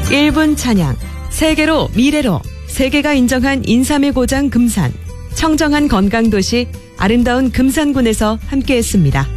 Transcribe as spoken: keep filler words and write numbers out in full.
일 분 찬양, 세계로 미래로, 세계가 인정한 인삼의 고장 금산, 청정한 건강도시 아름다운 금산군에서 함께했습니다.